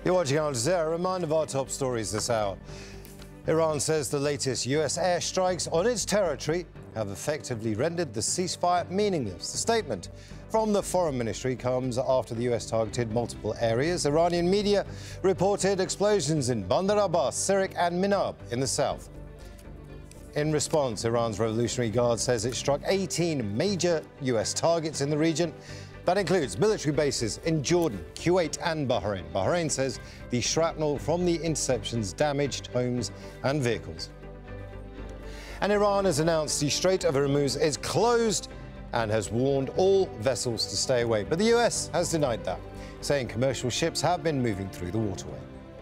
You're watching Al Jazeera. A reminder of our top stories this hour. Iran says the latest US airstrikes on its territory have effectively rendered the ceasefire meaningless. The statement from the Foreign Ministry comes after the US targeted multiple areas. Iranian media reported explosions in Bandar Abbas, Sirik and Minab in the south. In response, Iran's Revolutionary Guard says it struck 18 major US targets in the region. That includes military bases in Jordan, Kuwait and Bahrain. Bahrain says the shrapnel from the interceptions damaged homes and vehicles. And Iran has announced the Strait of Hormuz is closed and has warned all vessels to stay away. But the US has denied that, saying commercial ships have been moving through the waterway.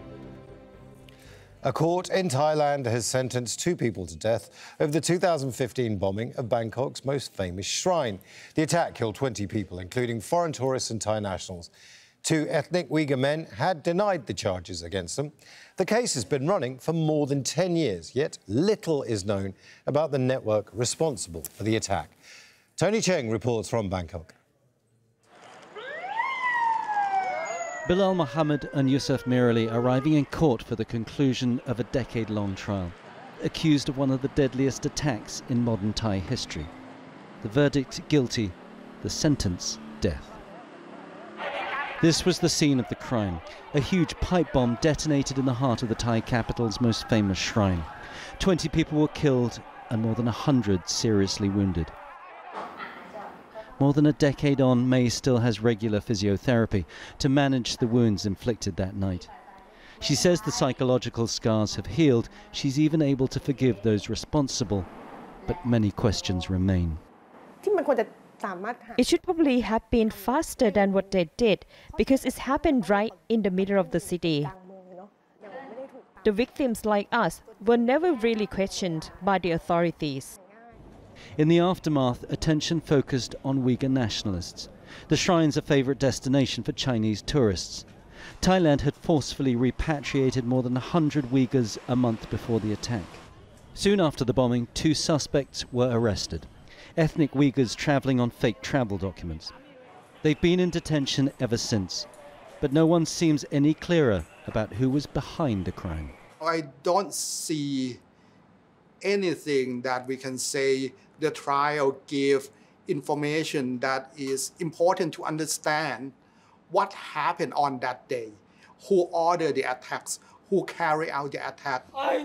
A court in Thailand has sentenced 2 people to death over the 2015 bombing of Bangkok's most famous shrine. The attack killed 20 people, including foreign tourists and Thai nationals. 2 ethnic Uyghur men had denied the charges against them. The case has been running for more than 10 years, yet little is known about the network responsible for the attack. Tony Cheng reports from Bangkok. Bilal Mohammed and Yusuf Mirali arriving in court for the conclusion of a decade-long trial, accused of one of the deadliest attacks in modern Thai history. The verdict guilty, the sentence death. This was the scene of the crime. A huge pipe bomb detonated in the heart of the Thai capital's most famous shrine. 20 people were killed and more than 100 seriously wounded. More than a decade on, May still has regular physiotherapy to manage the wounds inflicted that night. She says the psychological scars have healed. She's even able to forgive those responsible, but many questions remain. It should probably have been faster than what they did, because it's happened right in the middle of the city. The victims like us were never really questioned by the authorities. In the aftermath, attention focused on Uyghur nationalists. The shrine's a favourite destination for Chinese tourists. Thailand had forcefully repatriated more than 100 Uyghurs a month before the attack. Soon after the bombing, 2 suspects were arrested. Ethnic Uyghurs travelling on fake travel documents. They've been in detention ever since, but no one seems any clearer about who was behind the crime. I don't see anything that we can say the trial gave information that is important to understand what happened on that day, who ordered the attacks, who carried out the attack.